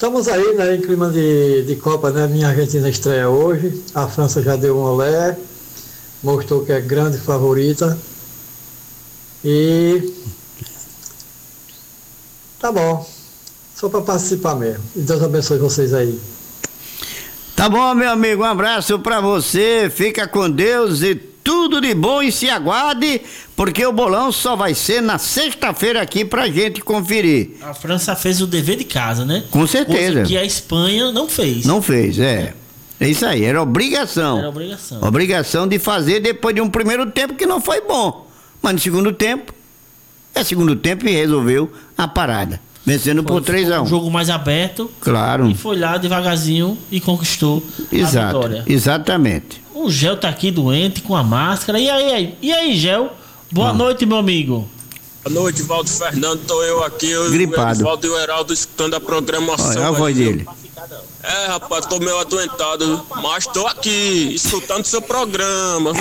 Estamos aí, né, em clima de Copa, né? Minha Argentina estreia hoje. A França já deu um olé, mostrou que é grande favorita. E tá bom, só para participar mesmo. E Deus abençoe vocês aí. Tá bom, meu amigo, um abraço pra você, fica com Deus e tudo de bom, e se aguarde, porque o bolão só vai ser na sexta-feira aqui pra gente conferir. A França fez o dever de casa, né? Com certeza. Coisa que a Espanha não fez. Não fez, é. É isso aí, era obrigação. Era obrigação. Obrigação de fazer depois de um primeiro tempo que não foi bom. Mas no segundo tempo e resolveu a parada. Vencendo por 3-1. Um jogo mais aberto. Claro. E foi lá devagarzinho e conquistou a vitória. Exatamente. O Gel tá aqui doente com a máscara. E aí, Gel? Boa noite, meu amigo. Boa noite, Valdo Fernando. Tô eu aqui, gripado. O Valdo e o Heraldo escutando a programação. Olha a voz dele. É, rapaz, tô meio adoentado, mas tô aqui, escutando seu programa.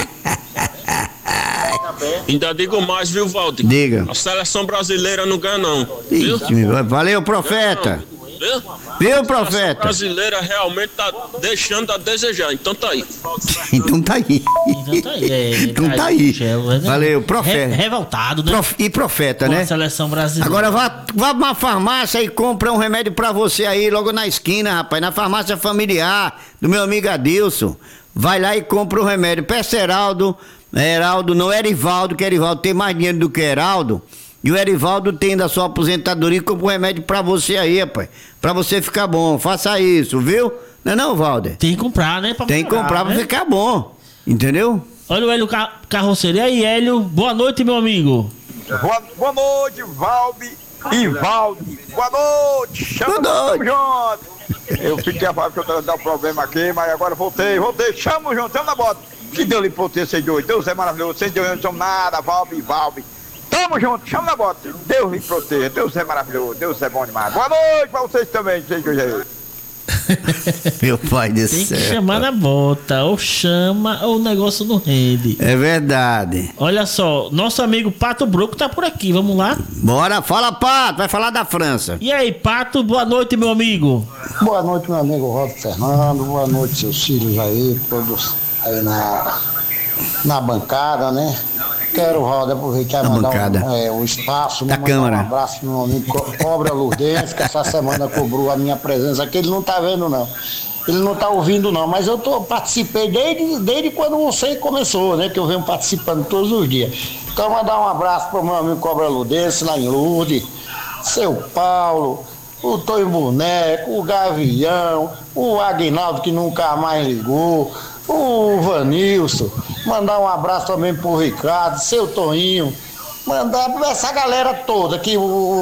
Ainda digo mais, viu, Valdo? Diga. A seleção brasileira não ganha, não. Viu? Valeu, profeta. Viu, profeta? A seleção brasileira realmente tá deixando a desejar, então tá aí. Então tá aí. Então tá aí. Valeu, profeta. Revoltado, né? E profeta, com né? A seleção brasileira. Agora vá pra farmácia e compra um remédio pra você aí, logo na esquina, rapaz, na farmácia familiar do meu amigo Adilson. Vai lá e compra um remédio. Peça Heraldo, não Erivaldo, que Erivaldo tem mais dinheiro do que Heraldo. E o Erivaldo tem da sua aposentadoria e compra um remédio pra você aí, rapaz. Pra você ficar bom. Faça isso, viu? Não é não, Valder? Tem que comprar, né? Tem que comprar pra ficar bom. Entendeu? Olha o Hélio Carroceria. E aí, Hélio, boa noite, meu amigo. Boa noite, Valbi e Valdi. Boa noite. Chama junto. Eu fiquei a falar que eu tava dando problema aqui, mas agora voltei. Chama junto, chama na bota. Que Deus lhe proteja, vocês dois. Deus é maravilhoso. Vocês dois não são nada, Valbi e Valbi. Tamo junto, chama na bota. Deus lhe proteja, Deus é maravilhoso, Deus é bom demais. Boa noite pra vocês também, vocês dois aí. Meu pai do céu. Tem que chamar na bota, ou chama ou o negócio não rende. É verdade. Olha só, nosso amigo Pato Broco tá por aqui, vamos lá? Bora, fala, Pato, vai falar da França. E aí, Pato, boa noite, meu amigo. Boa noite, meu amigo Rodo Fernando, boa noite, seus filhos aí, todos aí na bancada, né? Quero, Valdo, aproveitar e mandar o espaço, da Câmara. Um abraço pro meu amigo Cobra Lourdes, que essa semana cobrou a minha presença aqui. Ele não tá vendo, não. Ele não tá ouvindo, não. Mas eu participei desde quando você começou, né? Que eu venho participando todos os dias. Então, mandar um abraço pro meu amigo Cobra Lourdes, lá em Lourdes, seu Paulo, o Tonho Boneco, o Gavião, o Aguinaldo, que nunca mais ligou, o Vanilson, mandar um abraço também pro Ricardo, seu Toninho, mandar pra essa galera toda que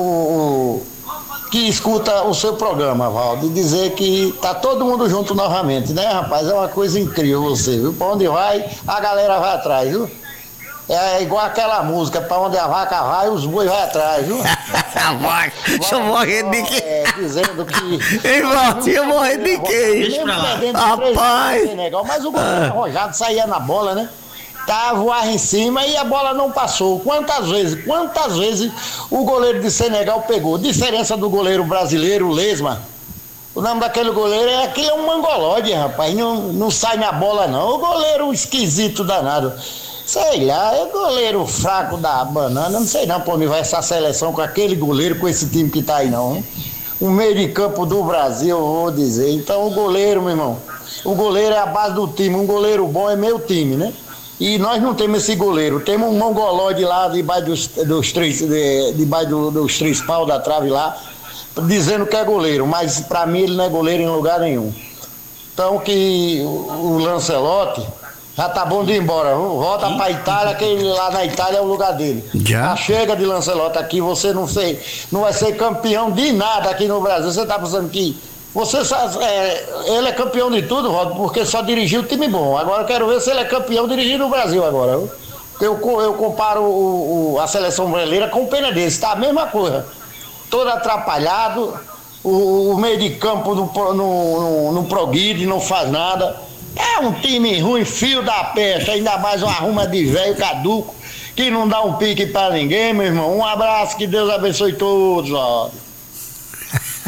escuta o seu programa, Valdo, e dizer que tá todo mundo junto novamente, né, rapaz? É uma coisa incrível você, viu? Pra onde vai, a galera vai atrás, viu? É igual aquela música, pra onde a vaca vai, os bois vai atrás, viu? A vaca, deixa eu morrer de quem? Dizendo que... Ei, Valdo, eu morrer de quem? Rapaz! Mas o goleiro arrojado saía na bola, né? Tá voar em cima e a bola não passou. Quantas vezes o goleiro de Senegal pegou? Diferença do goleiro brasileiro, o Lesma. O nome daquele goleiro é um mangolode, rapaz. Não sai na bola, não. O goleiro esquisito danado. Sei lá, é goleiro fraco da banana. Não sei não pra onde vai essa seleção com aquele goleiro, com esse time que tá aí, não. Hein? O meio de campo do Brasil, eu vou dizer. Então, o goleiro, meu irmão, o goleiro é a base do time. Um goleiro bom é meu time, né? E nós não temos esse goleiro. Temos um mongolode lá debaixo dos três pau da trave lá, dizendo que é goleiro. Mas pra mim ele não é goleiro em lugar nenhum. Então, que o Lancelotti já tá bom de ir embora. Volta pra Itália, que ele lá na Itália é o lugar dele. Já chega de Lancelotti aqui, você não vai ser campeão de nada aqui no Brasil. Você tá pensando que ele é campeão de tudo, Rodo, porque só dirigiu time bom. Agora eu quero ver se ele é campeão dirigindo o Brasil agora. Eu comparo a seleção brasileira com o Penedense, tá a mesma coisa. Todo atrapalhado, o meio de campo não progride, não faz nada. É um time ruim, fio da peste, ainda mais uma arruma de velho caduco, que não dá um pique pra ninguém, meu irmão. Um abraço, que Deus abençoe todos, ó.